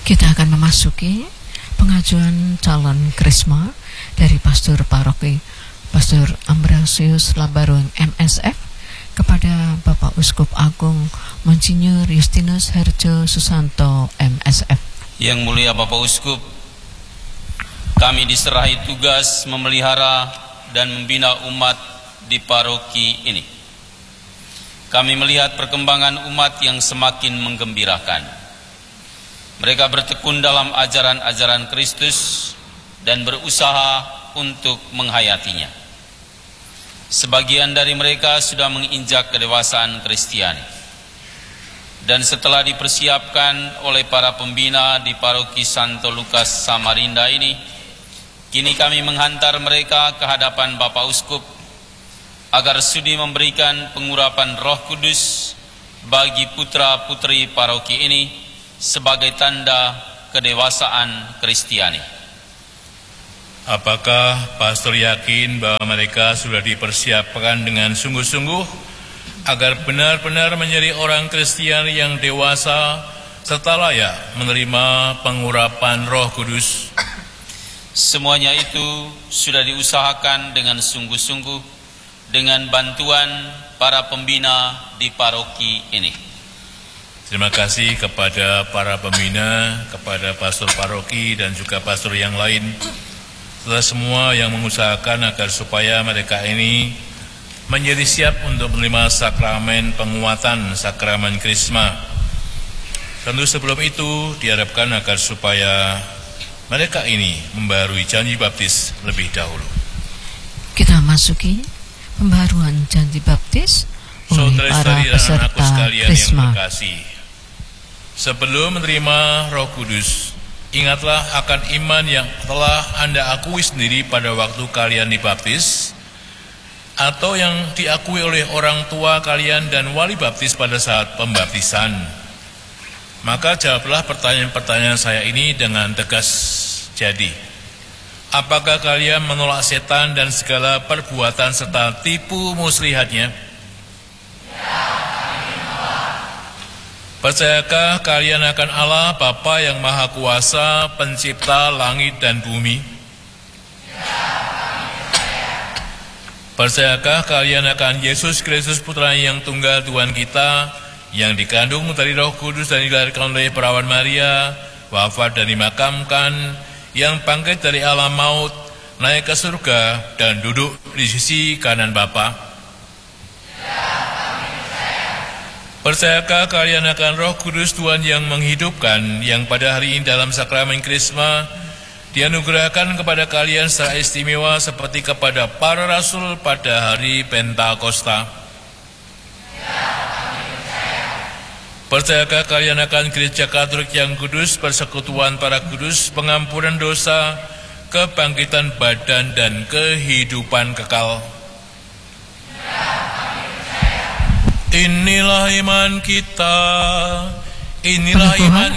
Kita akan memasuki pengajuan calon krisma dari Pastor Paroki Pastor Ambrosius Lambarung MSF kepada Bapak Uskup Agung Monsinyur Justinus Herjo Susanto MSF. Yang mulia Bapak Uskup, kami diserahi tugas memelihara dan membina umat di paroki ini. Kami melihat perkembangan umat yang semakin menggembirakan. Mereka bertekun dalam ajaran-ajaran Kristus dan berusaha untuk menghayatinya. Sebagian dari mereka sudah menginjak kedewasaan Kristiani. Dan setelah dipersiapkan oleh para pembina di paroki Santo Lukas Samarinda ini, kini kami menghantar mereka ke hadapan Bapak Uskup agar sudi memberikan pengurapan Roh Kudus bagi putra-putri paroki ini sebagai tanda kedewasaan Kristiani. Apakah Pastor yakin bahwa mereka sudah dipersiapkan dengan sungguh-sungguh agar benar-benar menjadi orang Kristen yang dewasa serta layak menerima pengurapan Roh Kudus? Semuanya itu sudah diusahakan dengan sungguh-sungguh dengan bantuan para pembina di paroki ini. Terima kasih kepada para pembina, kepada pastor paroki dan juga pastor yang lain, serta semua yang mengusahakan agar supaya mereka ini menjadi siap untuk menerima sakramen penguatan, sakramen krisma. Tentu sebelum itu diharapkan agar supaya mereka ini membarui janji baptis lebih dahulu. Kita masuki pembaruan janji baptis oleh para peserta krisma. Yang berkasih, sebelum menerima Roh Kudus, ingatlah akan iman yang telah Anda akui sendiri pada waktu kalian dibaptis, atau yang diakui oleh orang tua kalian dan wali baptis pada saat pembaptisan. Maka jawablah pertanyaan-pertanyaan saya ini dengan tegas. Jadi, apakah kalian menolak setan dan segala perbuatan serta tipu muslihatnya? Percayakah kalian akan Allah Bapa yang Maha Kuasa, pencipta langit dan bumi? Percayakah kalian akan Yesus Kristus Putra yang tunggal Tuhan kita, yang dikandung dari Roh Kudus dan dilahirkan oleh perawan Maria, wafat dan dimakamkan, yang bangkit dari alam maut, naik ke surga dan duduk di sisi kanan Bapa? Percayakah kalian akan Roh Kudus Tuhan yang menghidupkan, yang pada hari ini dalam sakramen Krisma dianugerahkan kepada kalian secara istimewa seperti kepada para rasul pada hari Pentakosta? Percayakah kalian akan Gereja Katolik yang kudus, persekutuan para kudus, pengampunan dosa, kebangkitan badan dan kehidupan kekal? Inilah iman kita, inilah iman